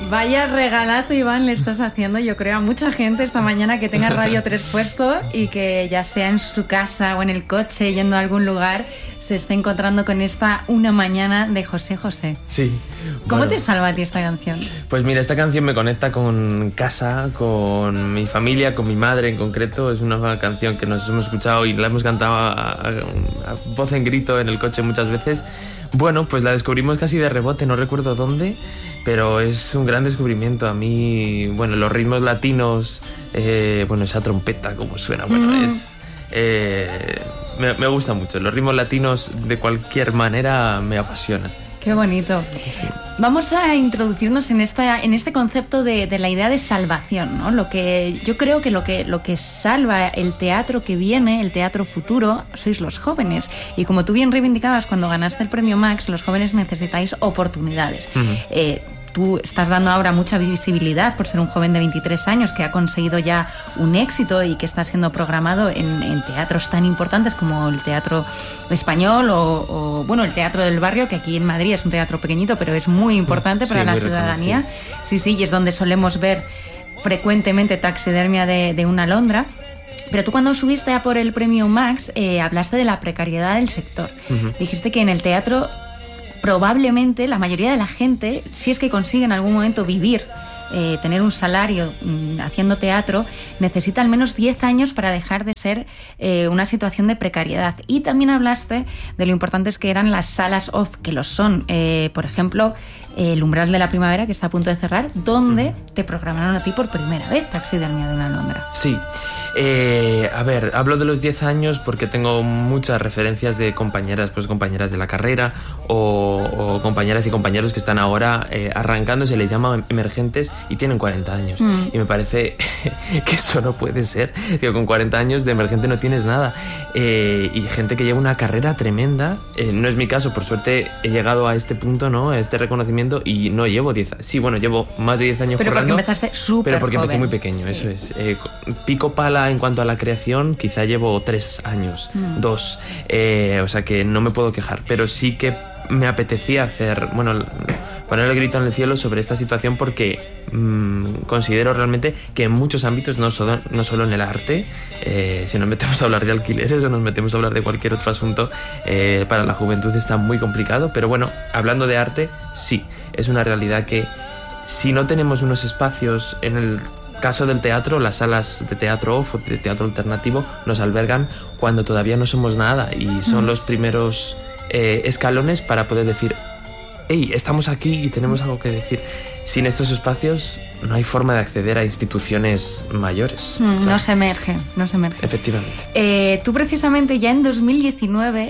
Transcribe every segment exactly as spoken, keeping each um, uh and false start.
Vaya regalazo, Iván, le estás haciendo, yo creo, a mucha gente esta mañana que tenga Radio tres puesto y que ya sea en su casa o en el coche yendo a algún lugar, se esté encontrando con esta Una Mañana de José José. Sí. ¿Cómo bueno, te salva a ti esta canción? Pues mira, esta canción me conecta con casa, con mi familia, con mi madre en concreto. Es una canción que nos hemos escuchado y la hemos cantado a, a, a voz en grito en el coche muchas veces. Bueno, pues la descubrimos casi de rebote, no recuerdo dónde, pero es un gran descubrimiento. A mí, bueno, los ritmos latinos, eh, bueno, esa trompeta, como suena, bueno, mm. es... Eh, me, me gusta mucho. Los ritmos latinos de cualquier manera me apasionan. Qué bonito. Sí. Vamos a introducirnos en esta, en este concepto de, de la idea de salvación, ¿no? Lo que yo creo que lo que lo que salva el teatro que viene, el teatro futuro, sois los jóvenes. Y como tú bien reivindicabas cuando ganaste el premio Max, los jóvenes necesitáis oportunidades. Uh-huh. Eh, Tú estás dando ahora mucha visibilidad por ser un joven de veintitrés años que ha conseguido ya un éxito y que está siendo programado en, en teatros tan importantes como el Teatro Español o, o, bueno, el Teatro del Barrio, que aquí en Madrid es un teatro pequeñito, pero es muy importante para sí, la ciudadanía. Reconocido. Sí, sí, y es donde solemos ver frecuentemente taxidermia de, de una alondra. Pero tú cuando subiste a por el premio Max eh, hablaste de la precariedad del sector. Uh-huh. Dijiste que en el teatro probablemente la mayoría de la gente, si es que consigue en algún momento vivir, eh, tener un salario mmm, haciendo teatro, necesita al menos diez años para dejar de ser eh, una situación de precariedad. Y también hablaste de lo importantes que eran las salas off, que lo son. Eh, por ejemplo, eh, el Umbral de la Primavera, que está a punto de cerrar, donde uh-huh. te programaron a ti por primera vez Taxidermia de una alondra. Sí. Eh, a ver, hablo de los diez años porque tengo muchas referencias de compañeras, pues compañeras de la carrera o, o compañeras y compañeros que están ahora eh, arrancando, se les llama emergentes y tienen cuarenta años. Mm. Y me parece que eso no puede ser, que con cuarenta años de emergente no tienes nada. Eh, y gente que lleva una carrera tremenda, eh, no es mi caso, por suerte he llegado a este punto, ¿no? A este reconocimiento y no llevo diez años. Sí, bueno, llevo más de diez años pero currando. Pero porque empezaste súper Pero porque joven. empecé muy pequeño, sí. Eso es. Eh, pico pala en cuanto a la creación, quizá llevo tres años, mm. dos, eh, o sea que no me puedo quejar, pero sí que me apetecía hacer, bueno, poner el grito en el cielo sobre esta situación porque mmm, considero realmente que en muchos ámbitos, no solo, no solo en el arte, eh, si nos metemos a hablar de alquileres o nos metemos a hablar de cualquier otro asunto, eh, para la juventud está muy complicado, pero bueno, hablando de arte, sí, es una realidad que si no tenemos unos espacios en el caso del teatro, las salas de teatro off o de teatro alternativo nos albergan cuando todavía no somos nada y son los primeros eh, escalones para poder decir hey, estamos aquí y tenemos algo que decir. Sin estos espacios no hay forma de acceder a instituciones mayores. Mm, claro. No se emerge, no se emerge. Efectivamente. Eh, tú precisamente ya en dos mil diecinueve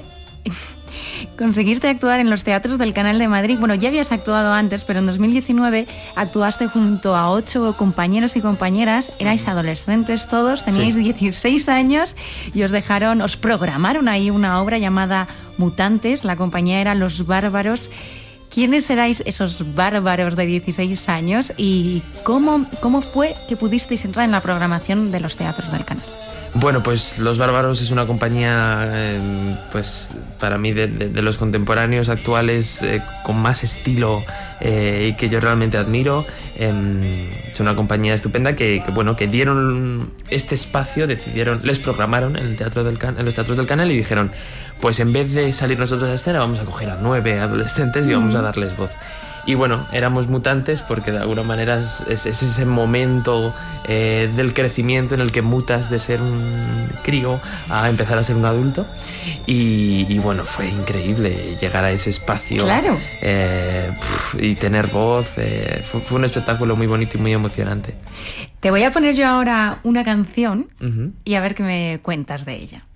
conseguiste actuar en los teatros del Canal de Madrid. Bueno, ya habías actuado antes, pero en dos mil diecinueve actuaste junto a ocho compañeros y compañeras. Erais adolescentes todos, teníais sí. dieciséis años y os dejaron, os programaron ahí una obra llamada Mutantes. La compañía era Los Bárbaros. ¿Quiénes erais esos bárbaros de dieciséis años y cómo, cómo fue que pudisteis entrar en la programación de los teatros del Canal? Bueno, pues Los Bárbaros es una compañía, eh, pues para mí de, de, de los contemporáneos actuales eh, con más estilo eh, y que yo realmente admiro. Eh, es una compañía estupenda que, que bueno, que dieron este espacio, decidieron, les programaron en el teatro del can, en los teatros del Canal y dijeron, pues en vez de salir nosotros a escena vamos a coger a nueve adolescentes y vamos a darles voz. Y bueno, éramos mutantes porque de alguna manera es, es, es ese momento eh, del crecimiento en el que mutas de ser un crío a empezar a ser un adulto. Y, y bueno, fue increíble llegar a ese espacio. Claro. Eh, pf, y tener voz. Eh, fue, fue un espectáculo muy bonito y muy emocionante. Te voy a poner yo ahora una canción uh-huh. y a ver qué me cuentas de ella.